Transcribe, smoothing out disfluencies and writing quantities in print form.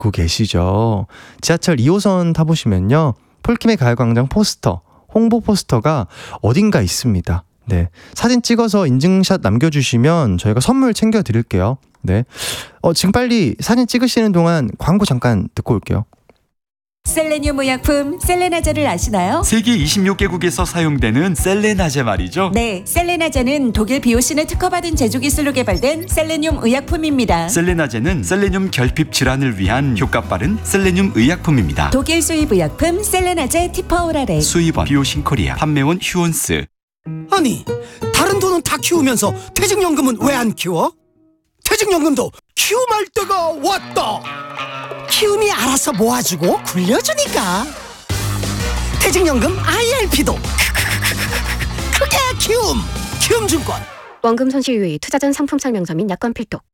듣고 계시죠? 지하철 2호선 타보시면요. 폴킴의 가요광장 포스터, 홍보 포스터가 어딘가 있습니다. 네. 사진 찍어서 인증샷 남겨주시면 저희가 선물 챙겨드릴게요. 네. 지금 빨리 사진 찍으시는 동안 광고 잠깐 듣고 올게요. 셀레늄 의약품 셀레나제를 아시나요? 세계 26개국에서 사용되는 셀레나제 말이죠. 네, 셀레나제는 독일 비오신에 특허받은 제조 기술로 개발된 셀레늄 의약품입니다. 셀레나제는 셀레늄 결핍 질환을 위한 효과 빠른 셀레늄 의약품입니다. 독일 수입 의약품 셀레나제 티퍼오라레. 수입원 비오신 코리아, 판매원 휴온스. 아니, 다른 돈은 다 키우면서 퇴직연금은 왜 안 키워? 퇴직연금도 키움할 때가 왔다. 키움이 알아서 모아주고 굴려주니까. 퇴직연금 IRP도 크게 키움. 키움증권. 원금 손실 유의 투자 전 상품 설명서 및 약관 필독.